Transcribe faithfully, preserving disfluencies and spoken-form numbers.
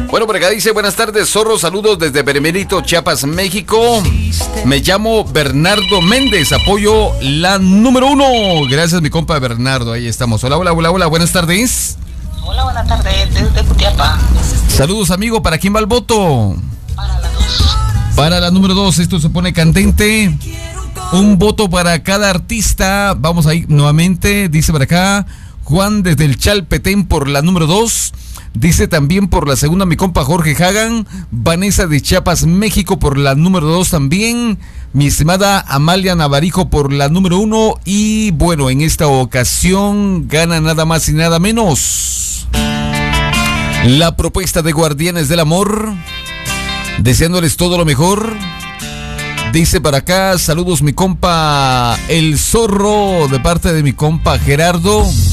Bueno, por acá dice, buenas tardes, zorro, saludos desde Beremerito, Chiapas, México. Me llamo Bernardo Méndez, apoyo la número uno. Gracias, mi compa Bernardo, ahí estamos. Hola, hola, hola, hola, buenas tardes. Hola, buenas tardes, desde Cutiapa. Saludos, amigo, ¿para quién va el voto? Para la dos. Para la número dos, esto se pone candente. Un voto para cada artista. Vamos a ir nuevamente, dice por acá Juan desde el Chalpetén por la número dos. Dice también por la segunda mi compa Jorge Hagan. Vanessa de Chiapas, México por la número dos también. Mi estimada Amalia Navarijo por la número uno. Y bueno, en esta ocasión gana nada más y nada menos la propuesta de Guardianes del Amor, deseándoles todo lo mejor. Dice para acá, saludos mi compa El Zorro de parte de mi compa Gerardo.